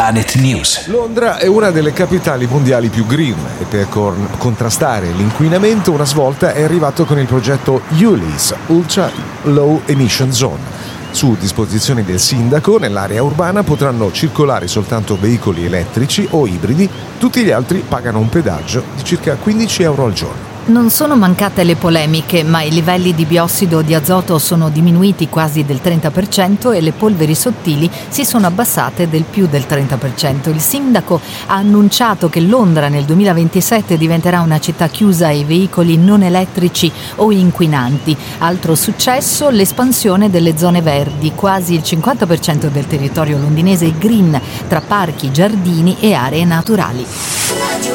Planet News. Londra è una delle capitali mondiali più green e per contrastare l'inquinamento una svolta è arrivato con il progetto ULEZ, Ultra Low Emission Zone. Su disposizione del sindaco, nell'area urbana potranno circolare soltanto veicoli elettrici o ibridi, tutti gli altri pagano un pedaggio di circa €15 al giorno. Non sono mancate le polemiche, ma i livelli di biossido di azoto sono diminuiti quasi del 30% e le polveri sottili si sono abbassate del più del 30%. Il sindaco ha annunciato che Londra nel 2027 diventerà una città chiusa ai veicoli non elettrici o inquinanti. Altro successo, l'espansione delle zone verdi. Quasi il 50% del territorio londinese è green, tra parchi, giardini e aree naturali.